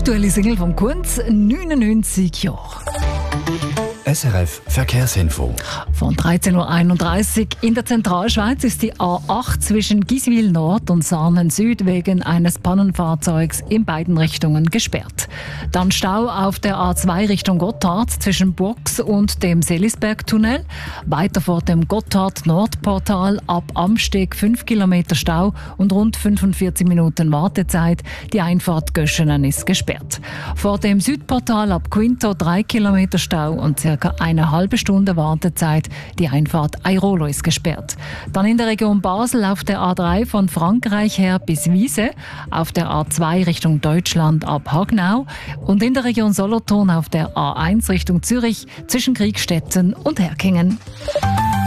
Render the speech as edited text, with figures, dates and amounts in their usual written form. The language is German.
Aktuelle Single vom Kunz, 99 Jahre. SRF Verkehrsinfo. Von 13.31 Uhr in der Zentralschweiz ist die A8 zwischen Giswil Nord und Sarnen Süd wegen eines Pannenfahrzeugs in beiden Richtungen gesperrt. Dann Stau auf der A2 Richtung Gotthard zwischen Burgs und dem Selisbergtunnel. Weiter vor dem Gotthard-Nordportal ab Amsteg 5 Kilometer Stau und rund 45 Minuten Wartezeit. Die Einfahrt Göschenen ist gesperrt. Vor dem Südportal ab Quinto 3 Kilometer Stau und circa eine halbe Stunde Wartezeit. Die Einfahrt Airolo ist gesperrt. Dann in der Region Basel auf der A3 von Frankreich her bis Wiese, auf der A2 Richtung Deutschland ab Hagnau und in der Region Solothurn auf der A1 Richtung Zürich zwischen Kriegstetten und Herkingen.